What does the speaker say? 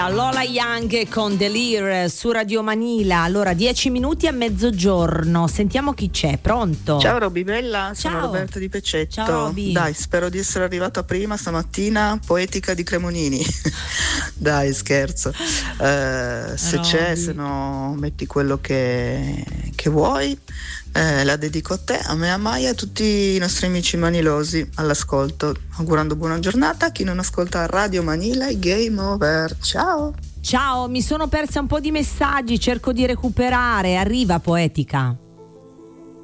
Lola Young con Delir su Radio Manila. Allora 10 minuti a mezzogiorno, sentiamo chi c'è. Pronto? Ciao Roby bella, sono Ciao. Roberta di Pecetto. Ciao, Roby. Dai, spero di essere arrivata prima stamattina. Poetica di Cremonini. Dai, scherzo. Se c'è, se no metti quello che vuoi. La dedico a te, a me, a Maia e a tutti i nostri amici manilosi all'ascolto, augurando buona giornata a chi non ascolta Radio Manila e Game Over. Ciao, mi sono persa un po' di messaggi, cerco di recuperare. Arriva Poetica.